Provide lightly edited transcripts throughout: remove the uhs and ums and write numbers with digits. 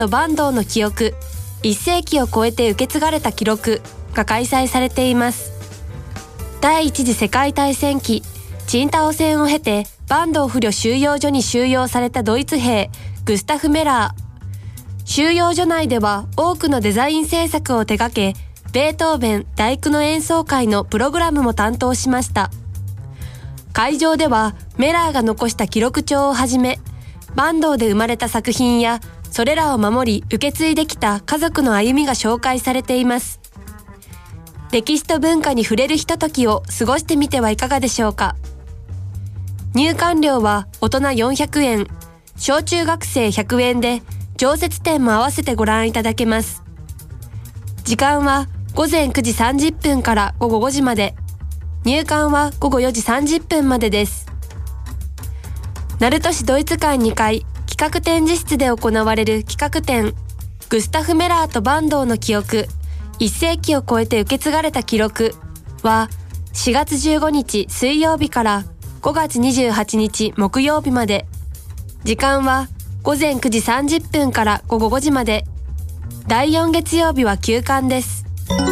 と坂東の記憶、1世紀を超えて受け継がれた記録が開催されています。第一次世界大戦期、チンタオ戦を経て坂東捕虜収容所に収容されたドイツ兵グスタフ・メラー。収容所内では多くのデザイン制作を手掛け、ベートーベン第九の演奏会のプログラムも担当しました。会場ではメラーが残した記録帳をはじめ、坂東で生まれた作品やそれらを守り受け継いできた家族の歩みが紹介されています。歴史と文化に触れるひとときを過ごしてみてはいかがでしょうか。入館料は大人400円、小中学生100円で、常設展も合わせてご覧いただけます。時間は午前9時30分から午後5時まで、入館は午後4時30分までです。鳴門市ドイツ館2階企画展示室で行われる企画展、グスタフ・メラーと坂東の記憶、1世紀を超えて受け継がれた記録は、4月15日水曜日から5月28日木曜日まで、時間は午前9時30分から午後5時まで、第4月曜日は休館です。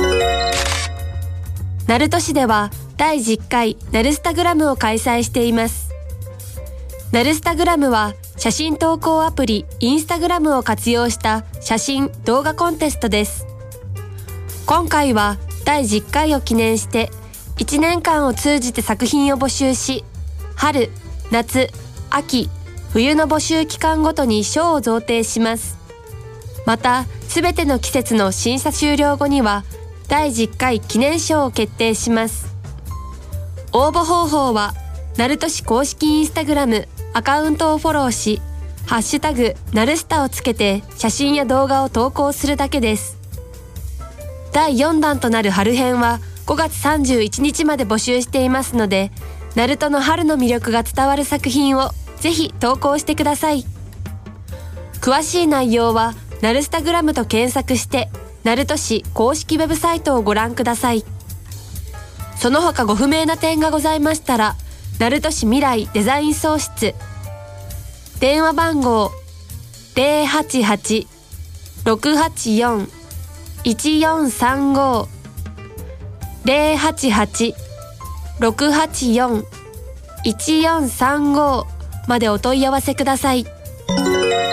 鳴門市では第10回ナルスタグラムを開催しています。ナルスタグラムは写真投稿アプリインスタグラムを活用した写真動画コンテストです。今回は第10回を記念して1年間を通じて作品を募集し、春、夏、秋、冬の募集期間ごとに賞を贈呈します。また、すべての季節の審査終了後には第10回記念賞を決定します。応募方法は、鳴門市公式インスタグラムアカウントをフォローし、ハッシュタグナルスタをつけて写真や動画を投稿するだけです。第4弾となる春編は5月31日まで募集していますので、鳴門の春の魅力が伝わる作品をぜひ投稿してください。詳しい内容はナルスタグラムと検索して鳴門市公式ウェブサイトをご覧ください。その他ご不明な点がございましたら、鳴門市未来デザイン総室、電話番号 088-684-1435 088-684-1435までお問い合わせください。